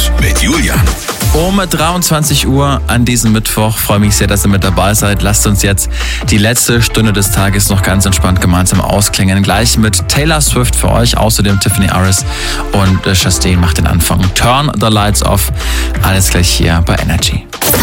News mit Julian. Um 23 Uhr an diesem Mittwoch. Freue mich sehr, dass ihr mit dabei seid. Lasst uns jetzt die letzte Stunde des Tages noch ganz entspannt gemeinsam ausklingen. Gleich mit Taylor Swift für euch, außerdem Tiffany Harris und Chastain macht den Anfang. Turn the Lights Off. Alles gleich hier bei Energy.